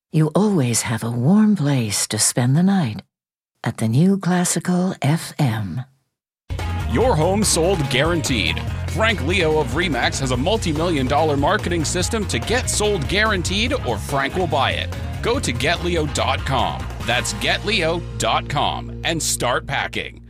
you always have a warm place to spend the night at the New Classical FM. Your home sold guaranteed. Frank Leo of RE/MAX has a multi-million-dollar marketing system to get sold guaranteed, or Frank will buy it. Go to GetLeo.com. That's GetLeo.com and start packing.